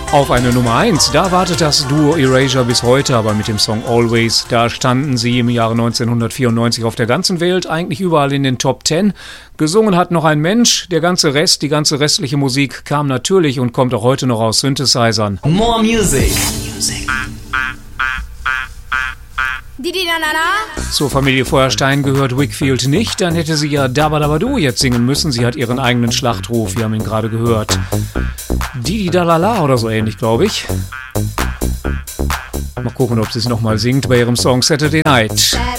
Auf eine Nummer 1, da wartet das Duo Erasure bis heute, aber mit dem Song Always, da standen sie im Jahre 1994 auf der ganzen Welt, eigentlich überall in den Top 10. Gesungen hat noch ein Mensch, der ganze Rest, die ganze restliche Musik kam natürlich und kommt auch heute noch aus Synthesizern. More Music. Zur Familie Feuerstein gehört Whigfield nicht, dann hätte sie ja Dabba Dabba Du jetzt singen müssen. Sie hat ihren eigenen Schlachtruf, wir haben ihn gerade gehört. Didi Dalala oder so ähnlich, glaube ich. Mal gucken, ob sie es nochmal singt bei ihrem Song Saturday Night.